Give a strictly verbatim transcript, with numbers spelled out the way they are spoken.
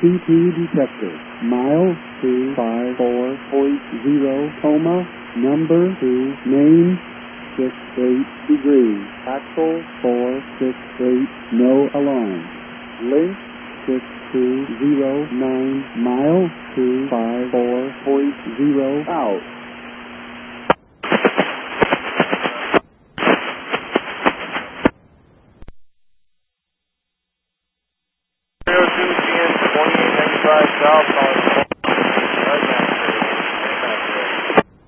C T detector. Mile two five four point zero, coma, number two, name, six eight degrees, axle four six eight, no alarm. Link six two zero nine, mile two five four point zero, out. zero two G N twenty-eight ninety-five south, calling